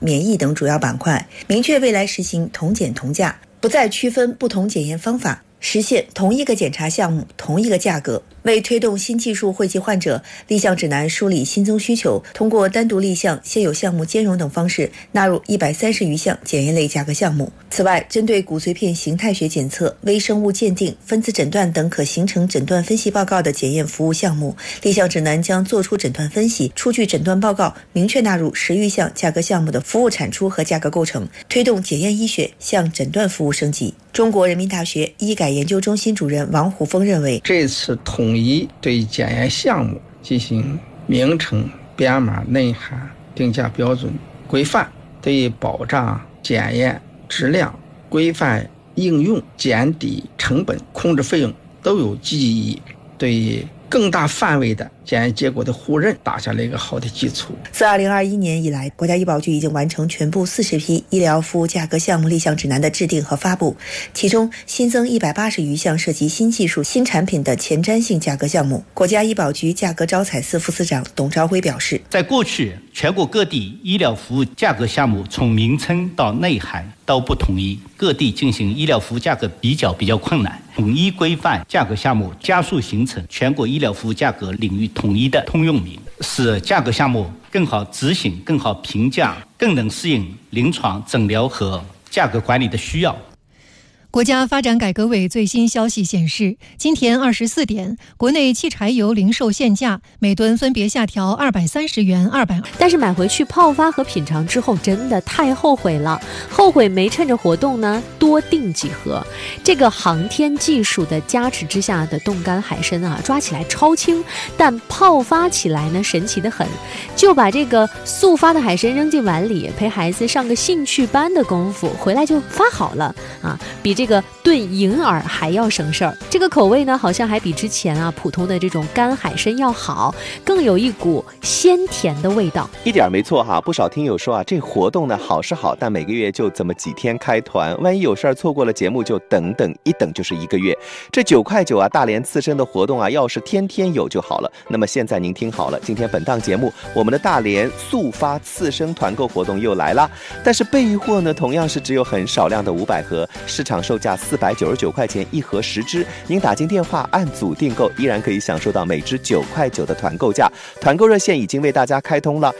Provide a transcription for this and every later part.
免疫等主要板块，明确未来实行同检同价，不再区分不同检验方法，实现同一个检查项目同一个价格。为推动新技术惠及患者，立项指南梳理新增需求，通过单独立项、现有项目兼容等方式，纳入130余项检验类价格项目。此外，针对骨髓片形态学检测、微生物鉴定、分子诊断等可形成诊断分析报告的检验服务项目，立项指南将作出诊断分析，出具诊断报告，明确纳入10余项价格项目的服务产出和价格构成，推动检验医学向诊断服务升级。中国人民大学医改研究中心主任王虎峰认为， 这次统一对检验项目进行名称、编码、内涵、定价标准、规范，对保障检验质量、规范应用、减低成本、控制费用都有积极意义，对更大范围的检验结果的互认打下了一个好的基础。 自2021年以来，国家医保局已经完成全部40批医疗服务价格项目立项指南的制定和发布，其中新增180余项涉及新技术、新产品的前瞻性价格项目。国家医保局价格招采司副司长董朝辉表示， 在过去，全国各地医疗服务价格项目从名称到内涵都不统一，各地进行医疗服务价格比较困难。统一规范价格项目，加速形成全国医疗服务价格领域统一的通用名，使价格项目更好执行、更好评价，更能适应临床诊疗和价格管理的需要。 国家发展改革委最新消息显示，今天24点，国内汽柴油零售限价每吨分别下调230元、200。 但是买回去泡发和品尝之后，真的太后悔了，后悔没趁着活动呢多订几盒。这个航天技术的加持之下的冻干海参啊，抓起来超轻，但泡发起来呢神奇得很。就把这个速发的海参扔进碗里，陪孩子上个兴趣班的功夫，回来就发好了啊，比这个炖银耳还要省事儿。这个口味呢，好像还比之前啊普通的这种干海参要好，更有一股鲜甜的味道。 一点没错哈，不少听友说啊，这活动呢好是好，但每个月就这么几天开团，万一有事儿错过了节目，就一等就是1个月。这9块9啊，大连刺身的活动啊，要是天天有就好了。那么现在您听好了，今天本档节目，我们的大连速发刺身团购活动又来了，但是备货呢，同样是只有很少量的500盒，市场售价499块钱1盒10只，您打进电话按组订购，依然可以享受到每只9块9的团购价。团购热线已经为大家开通了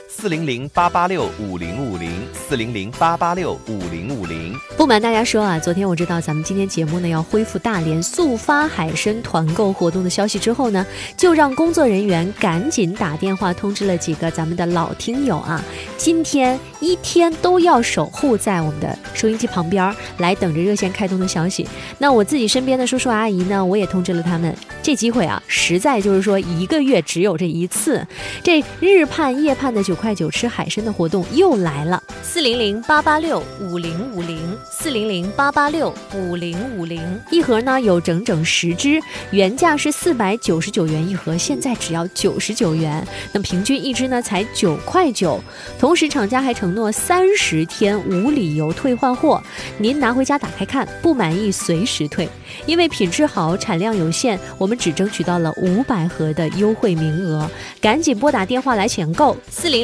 ，400-886-5050，400-886-5050。 不瞒大家说啊，昨天我知道咱们今天节目呢要恢复大连速发海参团购活动的消息之后呢，就让工作人员赶紧打电话通知了几个咱们的老听友啊，今天一天都要守护在我们的收音机旁边来等着热线开通的消息。那我自己身边的叔叔阿姨呢，我也通知了他们，这机会啊实在就是说1个月只有这一次，这日盼夜盼的9块9吃海参的活动又来了。400-886-5050，400-886-5050，一盒呢有整整10只，原价是499元一盒，现在只要99元，那平均一只呢才9块9。同时厂家还承诺30天无理由退换货，您拿回家打开看，不满意随时退。因为品质好，产量有限，我们只争取到了500盒的优惠名额，赶紧拨打电话来抢购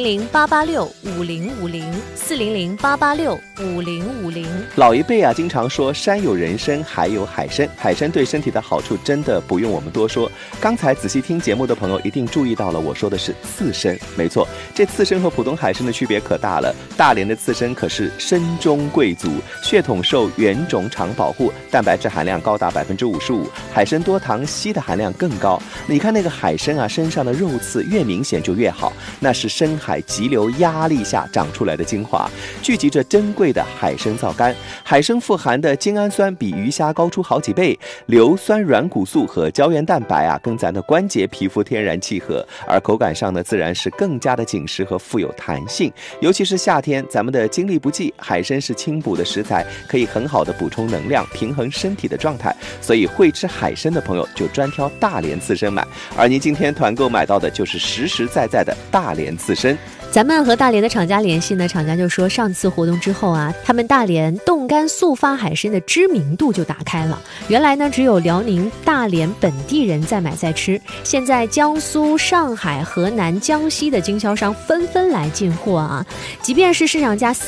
，400-886-5050，400-886-5050。 老一辈啊经常说山有人参海有海参，海参对身体的好处真的不用我们多说。刚才仔细听节目的朋友一定注意到了，我说的是刺参。没错，这刺参和普通海参的区别可大了。大连的刺参可是参中贵族，血统受原种场保护，蛋白质含量高达55%，海参多糖，硒的含量更高。你看那个海参啊，身上的肉刺越明显就越好，那是深海急流压力下长出来的精华，聚集着珍贵的海参皂苷。海参富含的精氨酸比鱼虾高出好几倍，硫酸软骨素和胶原蛋白啊，跟咱的关节皮肤天然契合，而口感上呢，自然是更加的紧实和富有弹性。尤其是夏天，咱们的精力不济，海参是清补的食材，可以很好的补充能量，平衡身体的状态。所以会吃海参的朋友就专挑大连刺参买，而您今天团购买到的就是实实在在的大连刺参。 咱们和大连的厂家联系呢，厂家就说上次活动之后啊，他们大连冻干速发海参的知名度就打开了。原来呢只有辽宁大连本地人在买在吃，现在江苏、上海、河南、江西的经销商纷纷来进货啊。即便是市场价